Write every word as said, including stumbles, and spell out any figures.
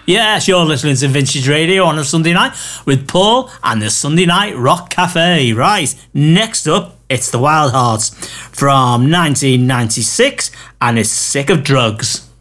Yes, you're listening to Vintage Radio on a Sunday night with Paul and the Sunday Night Rock Cafe. Right, next up, it's the Wild Hearts from nineteen ninety-six, and it's Sick of Drugs.